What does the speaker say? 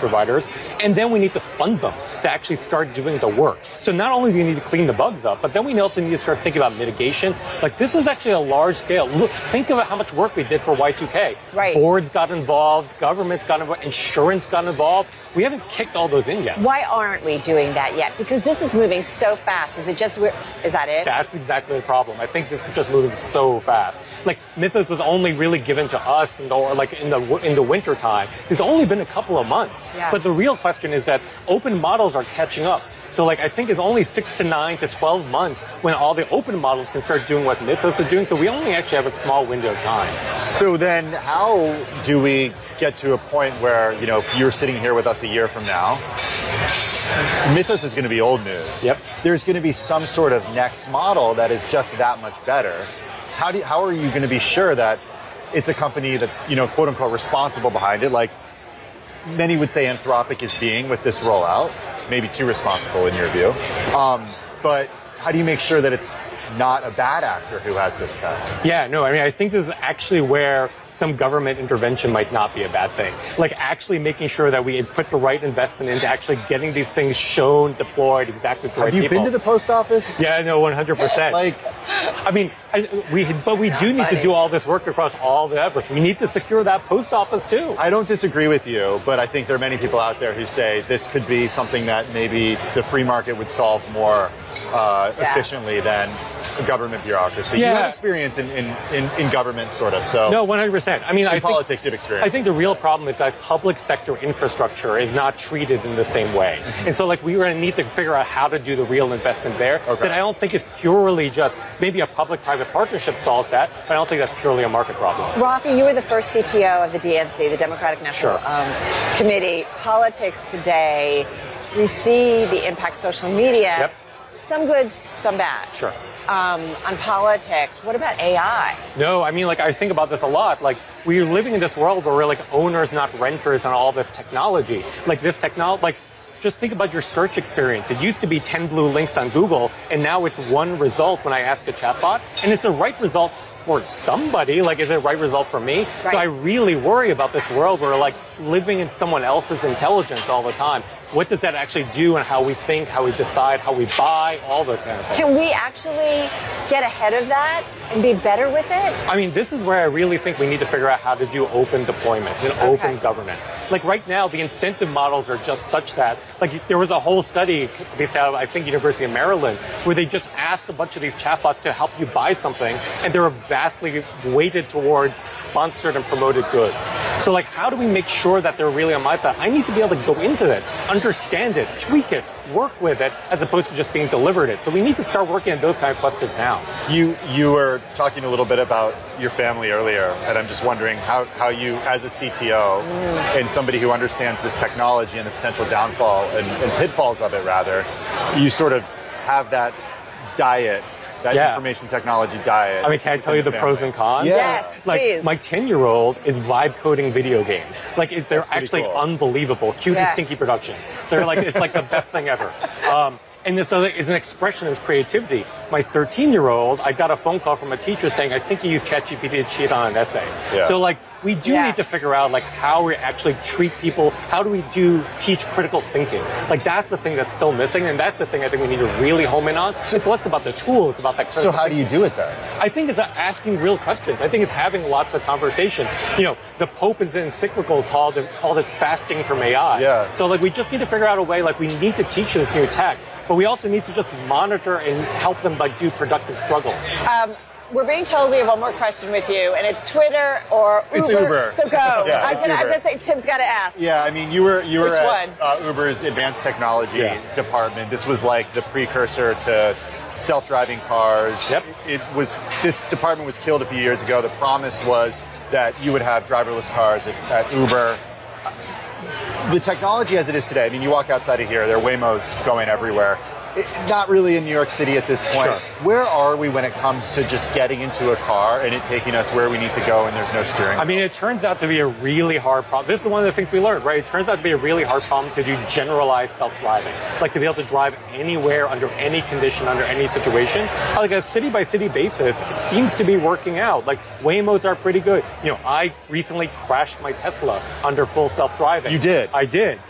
providers, and then we need to fund them to actually start doing the work. So not only do we need to clean the bugs up, but then we also need to start thinking about mitigation. Like, this is actually a large scale. Look, think about how much work we did for Y2K. Right. Boards got involved, governments got involved, insurance got involved. We haven't kicked all those in yet. Why aren't we doing that yet? Because this is moving so fast. Is that it? That's exactly the problem. I think this is just moving so fast. Like, Mythos was only really given to us in the winter time. It's only been a couple of months. Yeah. But the real question is that open models are catching up. So, like, I think it's only 6 to 9 to 12 months when all the open models can start doing what Mythos are doing. So we only actually have a small window of time. So then how do we get to a point where, you know, if you're sitting here with us a year from now, Mythos is going to be old news. Yep. There's going to be some sort of next model that is just that much better. How are you going to be sure that it's a company that's, you know, quote unquote responsible behind it? Like many would say Anthropic is being with this rollout, maybe too responsible in your view. But how do you make sure that it's not a bad actor who has this tech? Yeah, no, I mean, I think this is actually where some government intervention might not be a bad thing. Like, actually making sure that we put the right investment into actually getting these things shown, deployed exactly to the right people. Have you been to the post office? Yeah, no, 100%. Like, I mean, we do need to do all this work across all the efforts. We need to secure that post office too. I don't disagree with you, but I think there are many people out there who say this could be something that maybe the free market would solve more efficiently than government bureaucracy. Yeah. You have experience in government, sort of. So no, 100%. I mean, I think politics, you have experience. I think the real problem is that public sector infrastructure is not treated in the same way. And so, like, we are going to need to figure out how to do the real investment there. Okay. That I don't think is purely just maybe a public-private partnership solves that, but I don't think that's purely a market problem. Rafi, you were the first CTO of the DNC, the Democratic National Sure. Committee. Politics today, we see the impact social media. Yep. Some good, some bad. Sure. On politics, what about AI? No, I mean, like, I think about this a lot. Like, we're living in this world where we're like owners, not renters, on all this technology. Like, this technology, like, just think about your search experience. It used to be 10 blue links on Google, and now it's one result when I ask a chatbot, and it's a right result for somebody. Like, is it a right result for me? Right. So I really worry about this world where we're like living in someone else's intelligence all the time. What does that actually do and how we think, how we decide, how we buy, all those kind of things. Can we actually get ahead of that and be better with it? I mean, this is where I really think we need to figure out how to do open deployments and open governance. Like, right now, the incentive models are just such that, like, there was a whole study based out of, I think, University of Maryland, where they just asked a bunch of these chatbots to help you buy something, and they were vastly weighted toward sponsored and promoted goods. So, like, how do we make sure that they're really on my side? I need to be able to go into it, understand it, tweak it, work with it, as opposed to just being delivered it. So we need to start working on those kind of questions now. You were talking a little bit about your family earlier, and I'm just wondering how you, as a CTO and somebody who understands this technology and the potential downfall and pitfalls of it, rather, you sort of have that diet, that information technology diet. I mean, can I tell you the pros and cons? Yeah. Yes, Like, please. my 10-year-old is vibe coding video games. Like, they're actually cool. unbelievable. Cute and stinky productions. They're like, it's like the best thing ever. And this is an expression of creativity. My 13-year-old, I got a phone call from a teacher saying, I think you used ChatGPT to cheat on an essay. Yeah. So, like, we do need to figure out, like, how we actually treat people. How do we teach critical thinking? Like, that's the thing that's still missing, and that's the thing I think we need to really home in on. It's less about the tools, it's about that critical So how do you do it then? I think it's asking real questions. I think it's having lots of conversation. You know, the Pope is an encyclical called it fasting from AI. Yeah. So, like, we just need to figure out a way, like, we need to teach this new tech, but we also need to just monitor and help them, like, do productive struggle. We're being told we have one more question with you, and it's Twitter or Uber. It's Uber. So go. Yeah, I'm it's Uber. gonna say Tim's got to ask. Yeah, I mean, you were Which at Uber's advanced technology department. This was like the precursor to self-driving cars. Yep. This department was killed a few years ago. The promise was that you would have driverless cars at Uber. The technology as it is today, I mean, you walk outside of here, there are Waymos going everywhere. Not really in New York City at this point. Sure. Where are we when it comes to just getting into a car and it taking us where we need to go and there's no steering? I mean, it turns out to be a really hard problem. This is one of the things we learned, right? It turns out to be a really hard problem to do generalized self-driving. Like, to be able to drive anywhere, under any condition, under any situation. Like, a city-by-city basis, it seems to be working out. Like, Waymos are pretty good. You know, I recently crashed my Tesla under full self-driving. You did? I did.